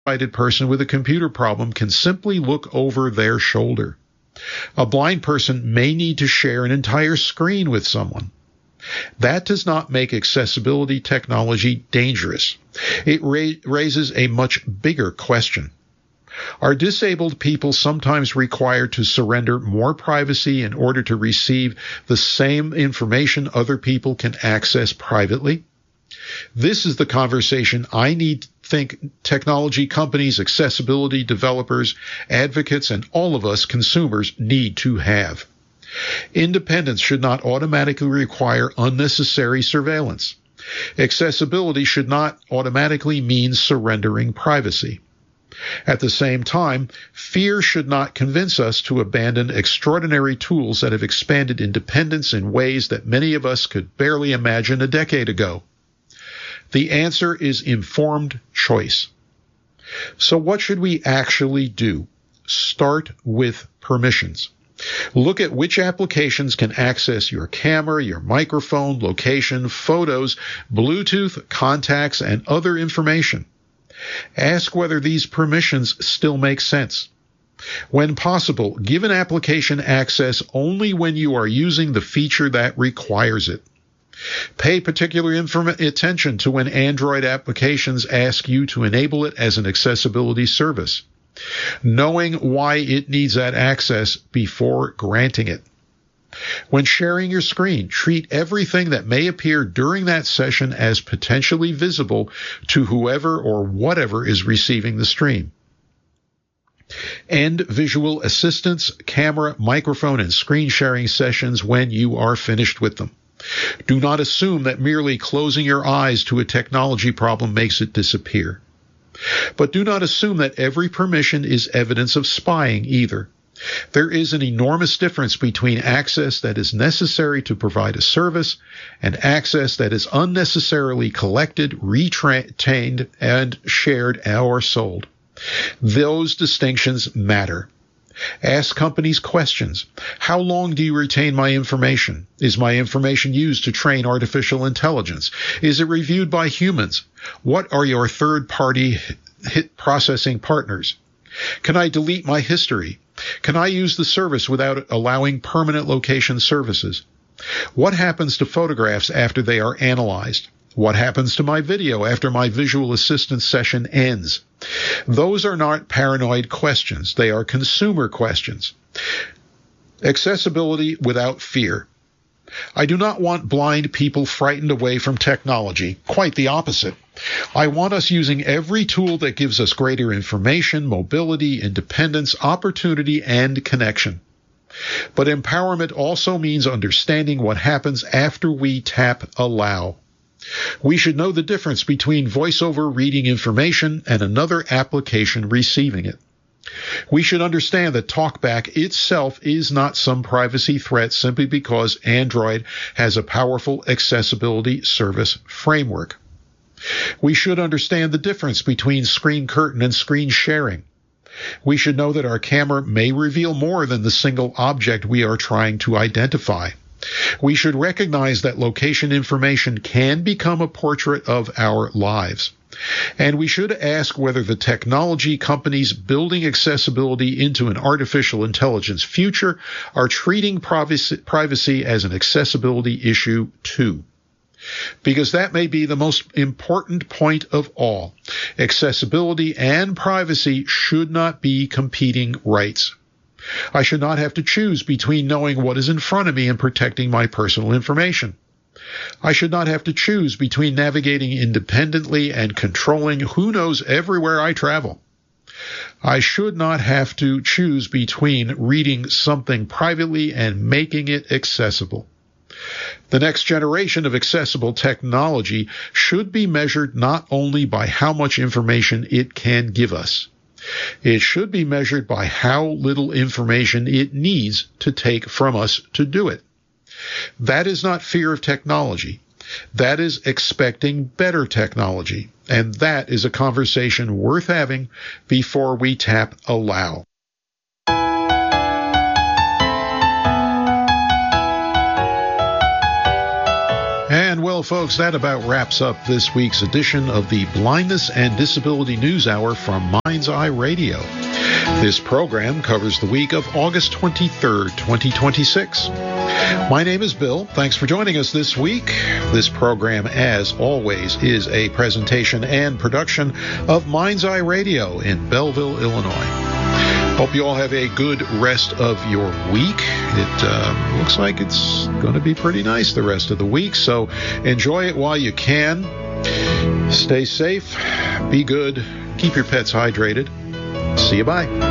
sighted person with a computer problem can simply look over their shoulder. A blind person may need to share an entire screen with someone. That does not make accessibility technology dangerous. It raises a much bigger question. Are disabled people sometimes required to surrender more privacy in order to receive the same information other people can access privately? This is the conversation I think technology companies, accessibility developers, advocates, and all of us consumers need to have. Independence should not automatically require unnecessary surveillance. Accessibility should not automatically mean surrendering privacy. At the same time, fear should not convince us to abandon extraordinary tools that have expanded independence in ways that many of us could barely imagine a decade ago. The answer is informed choice. So what should we actually do? Start with permissions. Look at which applications can access your camera, your microphone, location, photos, Bluetooth, contacts, and other information. Ask whether these permissions still make sense. When possible, give an application access only when you are using the feature that requires it. Pay particular attention to when Android applications ask you to enable it as an accessibility service, knowing why it needs that access before granting it. When sharing your screen, treat everything that may appear during that session as potentially visible to whoever or whatever is receiving the stream. End visual assistance, camera, microphone, and screen sharing sessions when you are finished with them. Do not assume that merely closing your eyes to a technology problem makes it disappear. But do not assume that every permission is evidence of spying either. There is an enormous difference between access that is necessary to provide a service and access that is unnecessarily collected, retained, and shared or sold. Those distinctions matter. Ask companies questions. How long do you retain my information? Is my information used to train artificial intelligence? Is it reviewed by humans? What are your third-party processing partners? Can I delete my history? Can I use the service without allowing permanent location services? What happens to photographs after they are analyzed? What happens to my video after my visual assistance session ends? Those are not paranoid questions. They are consumer questions. Accessibility without fear. I do not want blind people frightened away from technology. Quite the opposite. I want us using every tool that gives us greater information, mobility, independence, opportunity, and connection. But empowerment also means understanding what happens after we tap allow. We should know the difference between VoiceOver reading information and another application receiving it. We should understand that TalkBack itself is not some privacy threat simply because Android has a powerful accessibility service framework. We should understand the difference between screen curtain and screen sharing. We should know that our camera may reveal more than the single object we are trying to identify. We should recognize that location information can become a portrait of our lives. And we should ask whether the technology companies building accessibility into an artificial intelligence future are treating privacy as an accessibility issue too. Because that may be the most important point of all. Accessibility and privacy should not be competing rights. I should not have to choose between knowing what is in front of me and protecting my personal information. I should not have to choose between navigating independently and controlling who knows everywhere I travel. I should not have to choose between reading something privately and making it accessible. The next generation of accessible technology should be measured not only by how much information it can give us. It should be measured by how little information it needs to take from us to do it. That is not fear of technology. That is expecting better technology. And that is a conversation worth having before we tap allow. And well, Well, folks, that about wraps up this week's edition of the Blindness and Disability News Hour from Mind's Eye Radio. This program covers the week of August 23rd, 2026. My name is Bill. Thanks for joining us this week. This program, as always, is a presentation and production of Mind's Eye Radio in Belleville, Illinois. Hope you all have a good rest of your week. It looks like it's going to be pretty nice the rest of the week, so enjoy it while you can. Stay safe, be good, keep your pets hydrated. See you, bye.